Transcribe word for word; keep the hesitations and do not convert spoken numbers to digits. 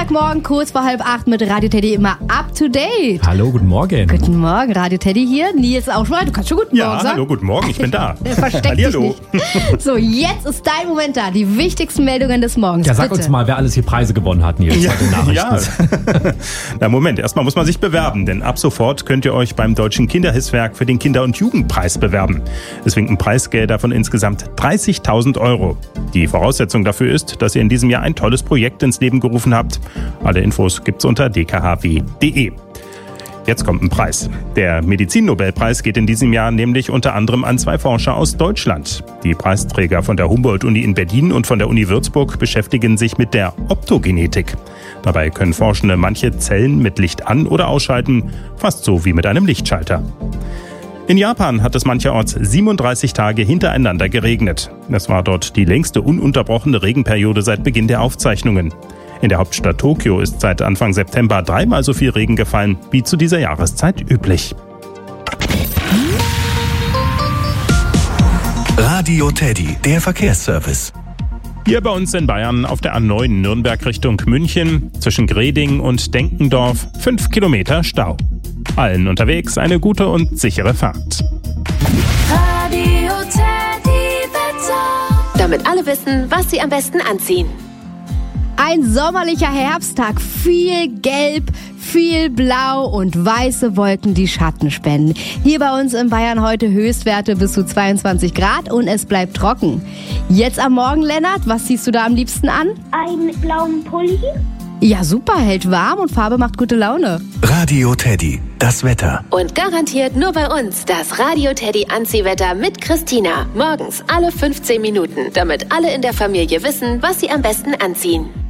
Dienstagmorgen, kurz vor halb acht mit Radio Teddy immer up to date. Hallo, guten Morgen. Guten Morgen, Radio Teddy hier. Nils auch schon. Du kannst schon guten ja, Morgen sagen. Hallo, guten Morgen, ich bin da. Versteck dich nicht. So, jetzt ist dein Moment da. Die wichtigsten Meldungen des Morgens. Ja, sag Bitte. uns mal, wer alles hier Preise gewonnen hat, Nils. Ja, bei den Nachrichten. ja. Na Moment, erstmal muss man sich bewerben, denn ab sofort könnt ihr euch beim Deutschen Kinderhilfswerk für den Kinder- und Jugendpreis bewerben. Es winken Preisgelder von insgesamt dreißigtausend Euro. Die Voraussetzung dafür ist, dass ihr in diesem Jahr ein tolles Projekt ins Leben gerufen habt. Alle Infos gibt's unter d k h w punkt d e. Jetzt kommt ein Preis. Der Medizinnobelpreis geht in diesem Jahr nämlich unter anderem an zwei Forscher aus Deutschland. Die Preisträger von der Humboldt-Uni in Berlin und von der Uni Würzburg beschäftigen sich mit der Optogenetik. Dabei können Forschende manche Zellen mit Licht an- oder ausschalten, fast so wie mit einem Lichtschalter. In Japan hat es mancherorts siebenunddreißig Tage hintereinander geregnet. Es war dort die längste ununterbrochene Regenperiode seit Beginn der Aufzeichnungen. In der Hauptstadt Tokio ist seit Anfang September dreimal so viel Regen gefallen wie zu dieser Jahreszeit üblich. Radio Teddy, der Verkehrsservice. Hier bei uns in Bayern auf der A neun Nürnberg Richtung München zwischen Greding und Denkendorf fünf Kilometer Stau. Allen unterwegs eine gute und sichere Fahrt. Radio Teddy Wetter. Damit alle wissen, was sie am besten anziehen. Ein sommerlicher Herbsttag, viel Gelb, viel Blau und weiße Wolken, die Schatten spenden. Hier bei uns in Bayern heute Höchstwerte bis zu zweiundzwanzig Grad und es bleibt trocken. Jetzt am Morgen, Lennart, was ziehst du da am liebsten an? Einen blauen Pulli. Ja, super, hält warm und Farbe macht gute Laune. Radio Teddy, das Wetter. Und garantiert nur bei uns das Radio Teddy Anziehwetter mit Christina. Morgens alle fünfzehn Minuten, damit alle in der Familie wissen, was sie am besten anziehen.